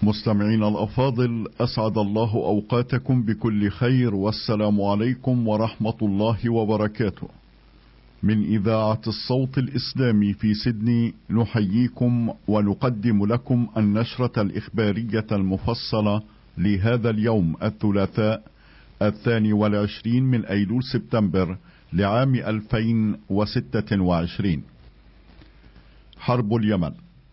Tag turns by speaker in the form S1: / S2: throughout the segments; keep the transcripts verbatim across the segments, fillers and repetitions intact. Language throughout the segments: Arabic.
S1: مستمعين الأفاضل، أسعد الله أوقاتكم بكل خير، والسلام عليكم ورحمة الله وبركاته. من إذاعة الصوت الإسلامي في سيدني نحييكم ونقدم لكم النشرة الإخبارية المفصلة لهذا اليوم الثلاثاء الثاني والعشرين من أيلول سبتمبر لعام ألفين وستة وعشرين. حرب اليمن.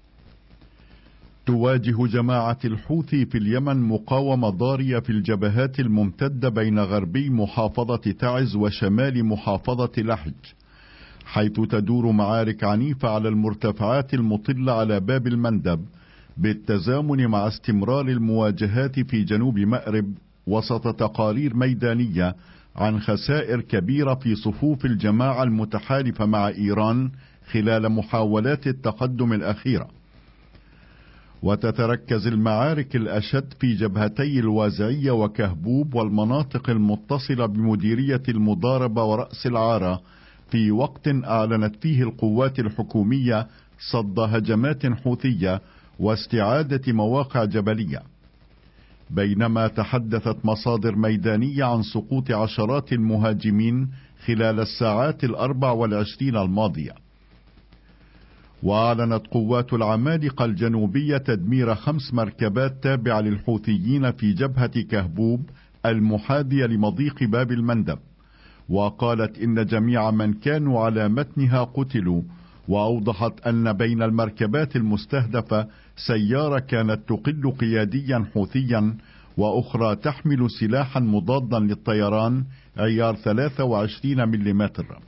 S1: تواجه جماعة الحوثي في اليمن مقاومة ضارية في الجبهات الممتدة بين غربي محافظة تعز وشمال محافظة لحج، حيث تدور معارك عنيفة على المرتفعات المطلة على باب المندب، بالتزامن مع استمرار المواجهات في جنوب مأرب، وسط تقارير ميدانية عن خسائر كبيرة في صفوف الجماعة المتحالفة مع إيران خلال محاولات التقدم الأخيرة. وتتركز المعارك الأشد في جبهتي الوازعية وكهبوب والمناطق المتصلة بمديرية المضاربة ورأس العارة، في وقت أعلنت فيه القوات الحكومية صد هجمات حوثية واستعادة مواقع جبلية، بينما تحدثت مصادر ميدانية عن سقوط عشرات المهاجمين خلال الساعات الأربع والعشرين الماضية. وأعلنت قوات العمالقة الجنوبية تدمير خمس مركبات تابعة للحوثيين في جبهة كهبوب المحاذية لمضيق باب المندب، وقالت إن جميع من كانوا على متنها قتلوا، وأوضحت أن بين المركبات المستهدفة سيارة كانت تقل قياديا حوثيا، وأخرى تحمل سلاحا مضادا للطيران عيار ثلاثة وعشرين ملم.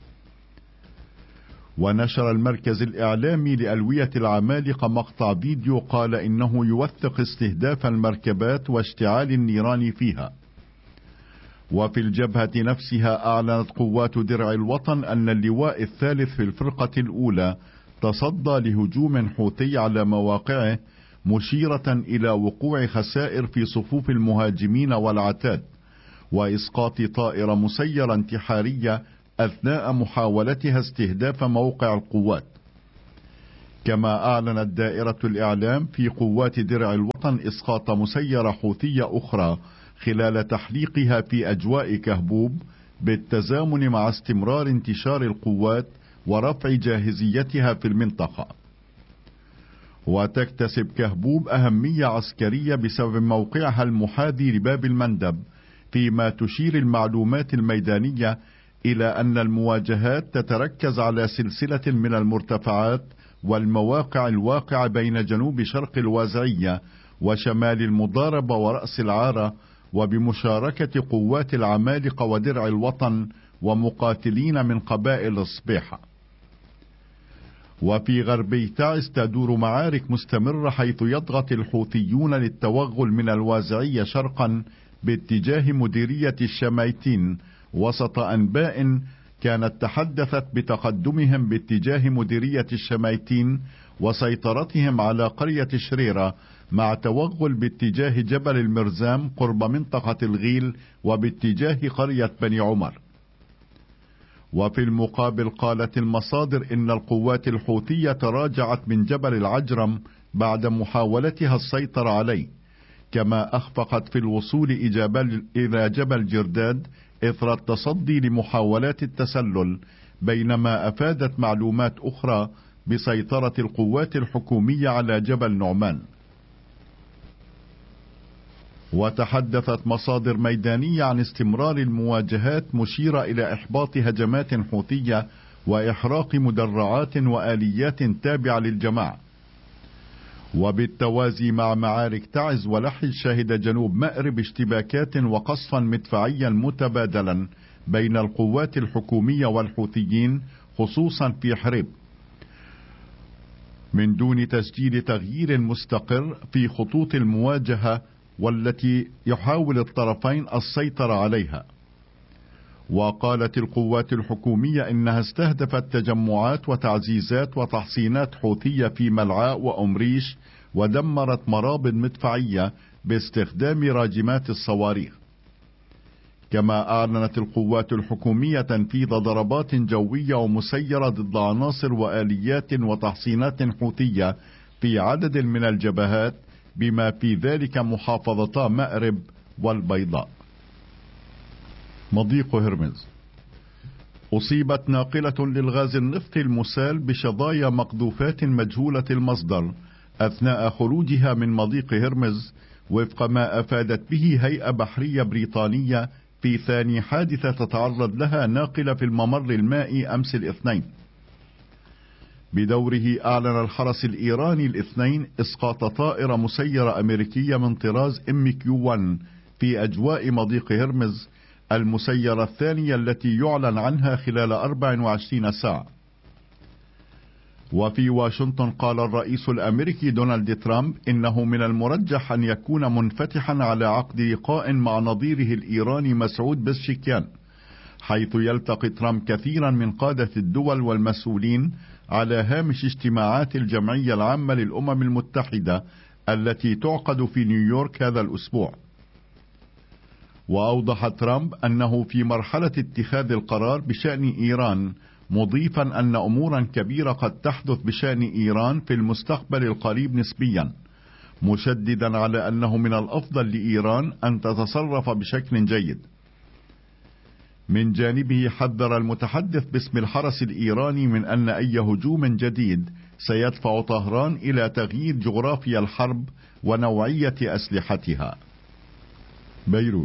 S1: ونشر المركز الإعلامي لألوية العمالقة مقطع فيديو قال إنه يوثق استهداف المركبات واشتعال النيران فيها. وفي الجبهة نفسها أعلنت قوات درع الوطن أن اللواء الثالث في الفرقة الأولى تصدى لهجوم حوثي على مواقعه، مشيرة إلى وقوع خسائر في صفوف المهاجمين والعتاد، وإسقاط طائرة مسيرة انتحارية أثناء محاولتها استهداف موقع القوات. كما أعلنت دائرة الإعلام في قوات درع الوطن إسقاط مسيرة حوثية أخرى خلال تحليقها في أجواء كهبوب، بالتزامن مع استمرار انتشار القوات ورفع جاهزيتها في المنطقة. وتكتسب كهبوب أهمية عسكرية بسبب موقعها المحاذي لباب المندب، فيما تشير المعلومات الميدانية إلى أن المواجهات تتركز على سلسلة من المرتفعات والمواقع الواقعة بين جنوب شرق الوازعية وشمال المضاربة ورأس العارة، وبمشاركة قوات العمالقة ودرع الوطن ومقاتلين من قبائل الصبيحة. وفي غربي تعز تدور معارك مستمرة، حيث يضغط الحوثيون للتوغل من الوازعية شرقا باتجاه مديرية الشمايتين، وسط أنباء كانت تحدثت بتقدمهم باتجاه مديرية الشمايتين وسيطرتهم على قرية شريرة، مع توغل باتجاه جبل المرزام قرب منطقة الغيل وباتجاه قرية بني عمر. وفي المقابل قالت المصادر إن القوات الحوثية تراجعت من جبل العجرم بعد محاولتها السيطرة عليه، كما أخفقت في الوصول إلى جبل جرداد إثر التصدي لمحاولات التسلل، بينما أفادت معلومات أخرى بسيطرة القوات الحكومية على جبل نعمان. وتحدثت مصادر ميدانية عن استمرار المواجهات، مشيرة إلى إحباط هجمات حوثية وإحراق مدرعات وآليات تابعة للجماعة. وبالتوازي مع معارك تعز ولحج، شهد جنوب مأرب اشتباكات وقصفا مدفعيا متبادلا بين القوات الحكومية والحوثيين، خصوصا في حرب، من دون تسجيل تغيير مستقر في خطوط المواجهة والتي يحاول الطرفين السيطرة عليها. وقالت القوات الحكومية إنها استهدفت تجمعات وتعزيزات وتحصينات حوثية في ملعاء وأمريش، ودمرت مرابط مدفعية باستخدام راجمات الصواريخ. كما أعلنت القوات الحكومية تنفيذ ضربات جوية ومسيرة ضد عناصر وآليات وتحصينات حوثية في عدد من الجبهات بما في ذلك محافظتا مأرب والبيضاء. مضيق هرمز. أصيبت ناقلة للغاز النفطي المسال بشظايا مقذوفات مجهولة المصدر أثناء خروجها من مضيق هرمز، وفق ما أفادت به هيئة بحرية بريطانية في ثاني حادثة تتعرض لها ناقلة في الممر المائي أمس الاثنين. بدوره أعلن الحرس الإيراني الاثنين إسقاط طائرة مسيرة أمريكية من طراز إم كيو واحد في أجواء مضيق هرمز، المسيرة الثانية التي يعلن عنها خلال أربع وعشرين ساعة. وفي واشنطن قال الرئيس الأمريكي دونالد ترامب إنه من المرجح أن يكون منفتحا على عقد لقاء مع نظيره الإيراني مسعود بزشكيان، حيث يلتقي ترامب كثيرا من قادة الدول والمسؤولين على هامش اجتماعات الجمعية العامة للأمم المتحدة التي تعقد في نيويورك هذا الأسبوع. وأوضح ترامب أنه في مرحلة اتخاذ القرار بشأن إيران، مضيفا أن أمورا كبيرة قد تحدث بشأن إيران في المستقبل القريب نسبيا، مشددا على أنه من الأفضل لإيران أن تتصرف بشكل جيد. من جانبه حذر المتحدث باسم الحرس الإيراني من أن أي هجوم جديد سيدفع طهران إلى تغيير جغرافيا الحرب ونوعية أسلحتها. بيروت.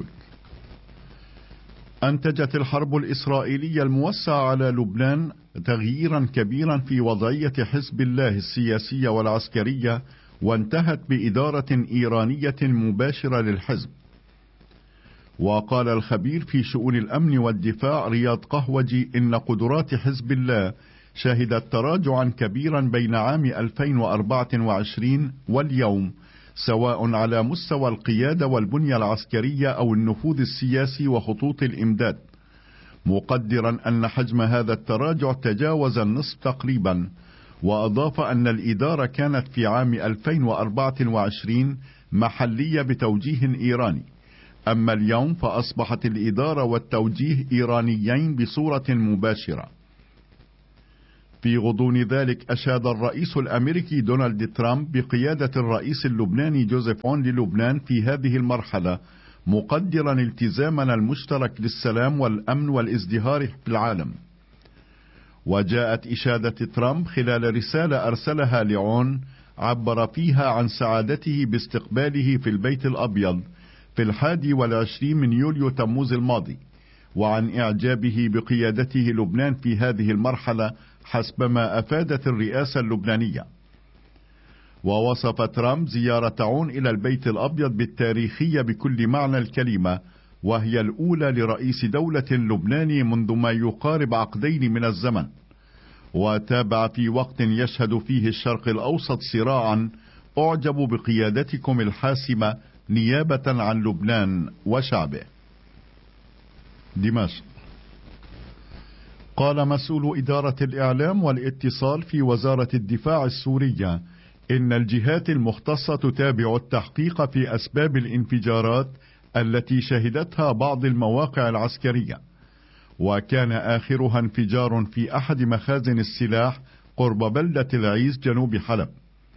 S1: أنتجت الحرب الإسرائيلية الموسعة على لبنان تغييرا كبيرا في وضعية حزب الله السياسية والعسكرية، وانتهت بإدارة إيرانية مباشرة للحزب. وقال الخبير في شؤون الأمن والدفاع رياض قهوجي إن قدرات حزب الله شهدت تراجعا كبيرا بين عام ألفين وأربعة وعشرين واليوم، سواء على مستوى القيادة والبنية العسكرية أو النفوذ السياسي وخطوط الإمداد، مقدرا أن حجم هذا التراجع تجاوز النصف تقريبا. وأضاف أن الإدارة كانت في عام ألفين وأربعة وعشرين محلية بتوجيه إيراني، أما اليوم فأصبحت الإدارة والتوجيه إيرانيين بصورة مباشرة. في غضون ذلك أشاد الرئيس الأمريكي دونالد ترامب بقيادة الرئيس اللبناني جوزيف عون للبنان في هذه المرحلة، مقدرا التزامنا المشترك للسلام والأمن والازدهار في العالم. وجاءت إشادة ترامب خلال رسالة أرسلها لعون عبر فيها عن سعادته باستقباله في البيت الأبيض في الحادي والعشرين من يوليو تموز الماضي، وعن إعجابه بقيادته لبنان في هذه المرحلة حسب ما أفادت الرئاسة اللبنانية. ووصف ترامب زيارة عون إلى البيت الأبيض بالتاريخية بكل معنى الكلمة، وهي الأولى لرئيس دولة لبناني منذ ما يقارب عقدين من الزمن. وتابع في وقت يشهد فيه الشرق الأوسط صراعا: أعجب بقيادتكم الحاسمة نيابة عن لبنان وشعبه. دمشق. قال مسؤول إدارة الإعلام والاتصال في وزارة الدفاع السورية إن الجهات المختصة تتابع التحقيق في أسباب الانفجارات التي شهدتها بعض المواقع العسكرية، وكان آخرها انفجار في أحد مخازن السلاح قرب بلدة العيس جنوب حلب.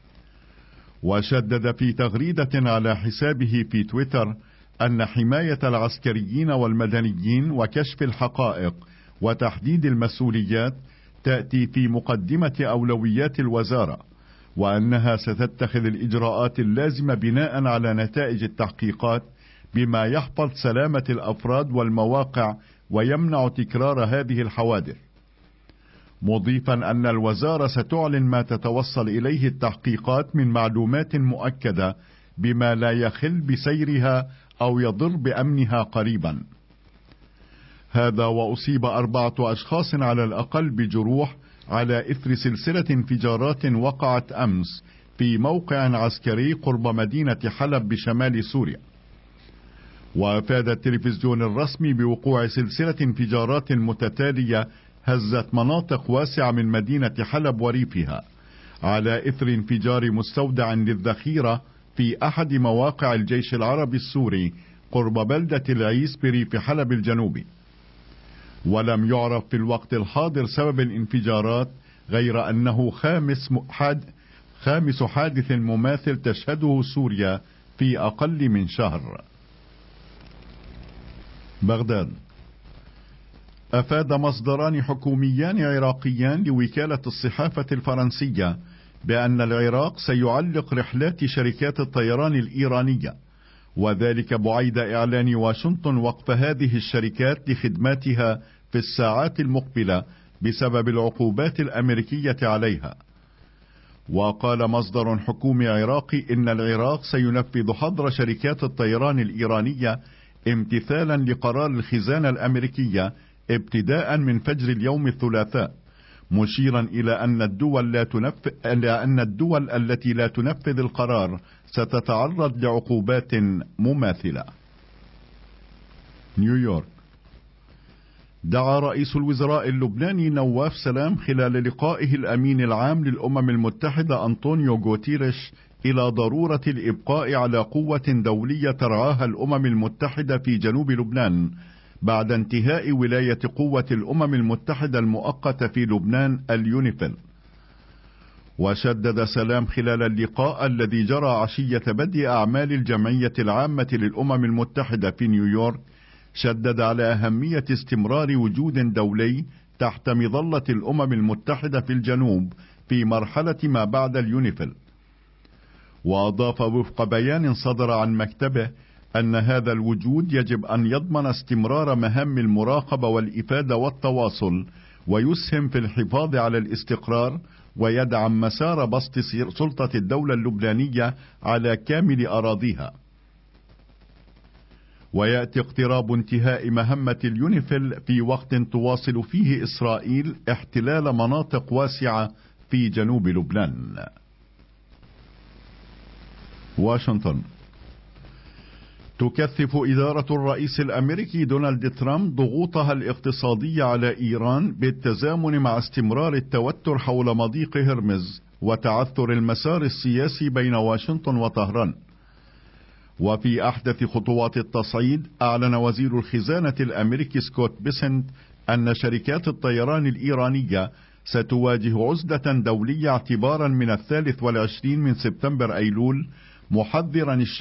S1: وشدد في تغريدة على حسابه في تويتر أن حماية العسكريين والمدنيين وكشف الحقائق وتحديد المسؤوليات تأتي في مقدمة أولويات الوزارة، وأنها ستتخذ الإجراءات اللازمة بناء على نتائج التحقيقات بما يحفظ سلامة الأفراد والمواقع ويمنع تكرار هذه الحوادث، مضيفا أن الوزارة ستعلن ما تتوصل إليه التحقيقات من معلومات مؤكدة بما لا يخل بسيرها أو يضر بأمنها قريبا. هذا وأصيب أربعة أشخاص على الأقل بجروح على إثر سلسلة انفجارات وقعت أمس في موقع عسكري قرب مدينة حلب بشمال سوريا. وأفاد التلفزيون الرسمي بوقوع سلسلة انفجارات متتالية هزت مناطق واسعة من مدينة حلب وريفها، على إثر انفجار مستودع للذخيرة في أحد مواقع الجيش العربي السوري قرب بلدة العيس بريف حلب الجنوبي. ولم يعرف في الوقت الحاضر سبب الانفجارات، غير أنه خامس حد خامس حادث مماثل تشهده سوريا في أقل من شهر. بغداد. أفاد مصدران حكوميان عراقيان لوكالة الصحافة الفرنسية بأن العراق سيعلق رحلات شركات الطيران الإيرانية، وذلك بعيد إعلان واشنطن وقف هذه الشركات لخدماتها في الساعات المقبلة بسبب العقوبات الأمريكية عليها. وقال مصدر حكومي عراقي إن العراق سينفذ حظر شركات الطيران الإيرانية امتثالا لقرار الخزانة الأمريكية ابتداء من فجر اليوم الثلاثاء، مشيرا إلى أن الدول لا تنفذ إلى أن الدول التي لا تنفذ القرار ستتعرض لعقوبات مماثلة. نيويورك. دعا رئيس الوزراء اللبناني نواف سلام خلال لقائه الأمين العام للأمم المتحدة أنطونيو غوتيريش إلى ضرورة الإبقاء على قوة دولية ترعاها الأمم المتحدة في جنوب لبنان بعد انتهاء ولاية قوة الأمم المتحدة المؤقتة في لبنان اليونيفيل. وشدد سلام خلال اللقاء الذي جرى عشية بدء أعمال الجمعية العامة للأمم المتحدة في نيويورك، شدد على أهمية استمرار وجود دولي تحت مظلة الأمم المتحدة في الجنوب في مرحلة ما بعد اليونيفيل. وأضاف وفق بيان صدر عن مكتبه أن هذا الوجود يجب أن يضمن استمرار مهام المراقبة والإفادة والتواصل، ويسهم في الحفاظ على الاستقرار، ويدعم مسار بسط سلطة الدولة اللبنانية على كامل أراضيها. ويأتي اقتراب انتهاء مهمة اليونيفيل في وقت تواصل فيه إسرائيل احتلال مناطق واسعة في جنوب لبنان. واشنطن. تكثف إدارة الرئيس الأمريكي دونالد ترامب ضغوطها الاقتصادية على إيران بالتزامن مع استمرار التوتر حول مضيق هرمز وتعثر المسار السياسي بين واشنطن وطهران. وفي أحدث خطوات التصعيد، أعلن وزير الخزانة الأمريكي سكوت بيسنت أن شركات الطيران الإيرانية ستواجه عزلة دولية اعتبارا من الثالث والعشرين من سبتمبر أيلول، محذرا